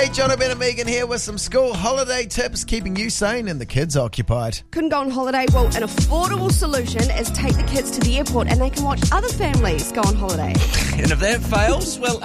Hey, John Ben and Megan here with some school holiday tips, keeping you sane and the kids occupied. Couldn't go on holiday? Well, an affordable solution is take the kids to the airport and they can watch other families go on holiday. And if that fails, well,